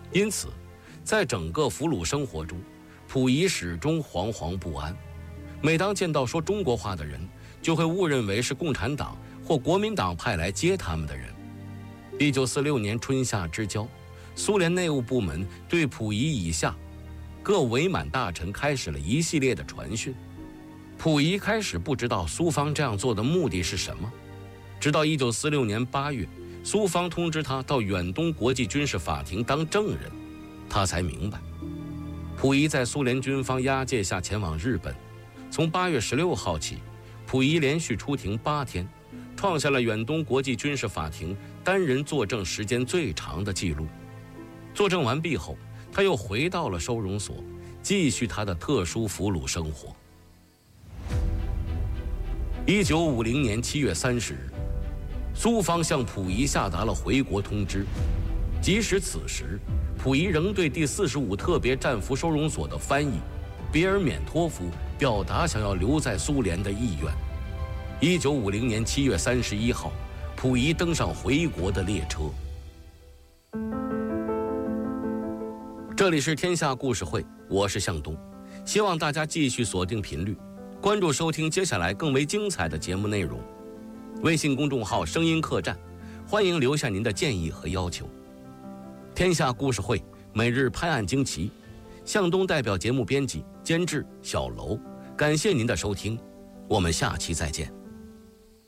因此，在整个俘虏生活中，溥仪始终惶惶不安。每当见到说中国话的人，就会误认为是共产党或国民党派来接他们的人。1946年春夏之交，苏联内务部门对溥仪以下各伪满大臣开始了一系列的传讯。溥仪开始不知道苏方这样做的目的是什么，直到1946年8月，苏方通知他到远东国际军事法庭当证人，他才明白。溥仪在苏联军方押解下前往日本，从8月16号起，溥仪连续出庭8天，创下了远东国际军事法庭单人作证时间最长的记录。作证完毕后，他又回到了收容所，继续他的特殊俘虏生活。1950年7月30日，苏方向溥仪下达了回国通知。即使此时，溥仪仍对第45特别战俘收容所的翻译别尔缅托夫表达想要留在苏联的意愿。1950年7月31号，溥仪登上回国的列车。这里是天下故事会，我是向东，希望大家继续锁定频率，关注收听接下来更为精彩的节目内容。微信公众号声音客栈，欢迎留下您的建议和要求。天下故事会每日拍案惊奇，向东代表节目编辑监制小楼，感谢您的收听，我们下期再见。